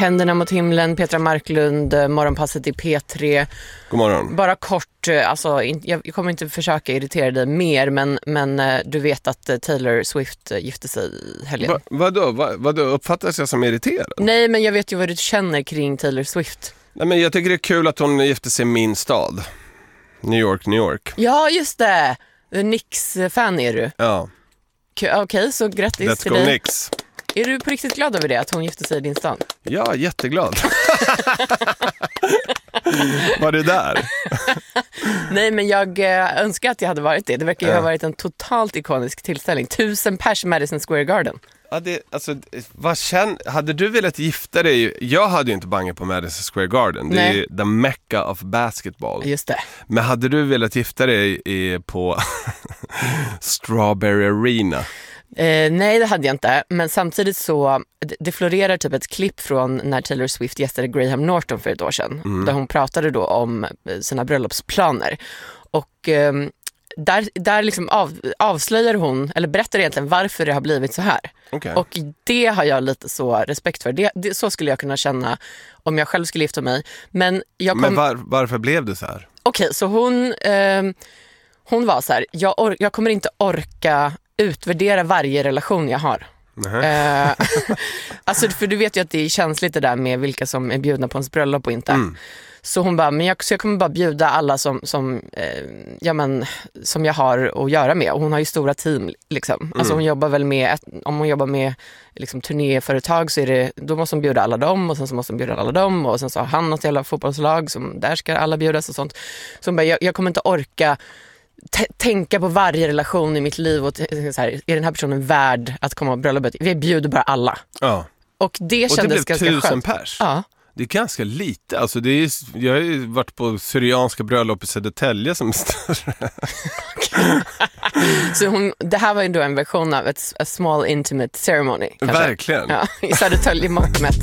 Händerna mot himlen, Petra Marklund, morgonpasset i P3. God morgon. Bara kort, alltså, jag kommer inte försöka irritera dig mer, men du vet att Taylor Swift gifte sig i helgen. Vadå? Uppfattas jag som irriterad? Nej, men jag vet ju vad du känner kring Taylor Swift. Nej, men jag tycker det är kul att hon gifte sig i min stad. New York. Ja, just det. Knicks-fan är du. Ja. Okej, så grattis Let's till go dig. Knicks. Är du på riktigt glad över det, att hon gifte sig i din stad? Ja, jätteglad. Var det där? Nej, men jag önskar att jag hade varit det. Det verkar ju ha varit en totalt ikonisk tillställning. 1000 pers i Madison Square Garden. Ja, hade du velat gifta dig? Jag hade ju inte bangat på Madison Square Garden. Det är ju the mecca of basketball. Just det. Men hade du velat gifta dig på Strawberry Arena? Nej, det hade jag inte. Men samtidigt så, det florerar typ ett klipp från när Taylor Swift gästade Graham Norton för ett år sedan. Där hon pratade då om sina bröllopsplaner. Och där liksom avslöjar hon, eller berättar egentligen varför det har blivit så här. Okay. Och det har jag lite så respekt för. Så skulle jag kunna känna om jag själv skulle gifta mig. Men varför blev det så här? Okej, så hon var så här, jag kommer inte orka utvärdera varje relation jag har. Alltså, för du vet ju att det är känsligt det där med vilka som är bjudna på ens bröllop och inte. Så hon bara, jag kommer bara bjuda alla som jag har att göra med. Och hon har ju stora team liksom. Alltså hon jobbar väl med, om hon jobbar med liksom turnéföretag, så är det, då måste hon bjuda alla dem, och sen så måste hon bjuda alla dem, och sen så har han något jävla fotbollslag som där ska alla bjudas och sånt. Så hon bara, jag kommer inte orka tänka på varje relation i mitt liv och så här, är den här personen värd att komma på bröllopet? Vi bjuder bara alla. Ja. Och det kändes ganska skönt. 1000 pers. Ja. Det är ganska lite. Alltså jag har ju varit på syrianska bröllop i Södertälje som är större. Så det här var ju då en version av a small intimate ceremony. Kanske. Verkligen. Ja, i Södertälje mått mätt.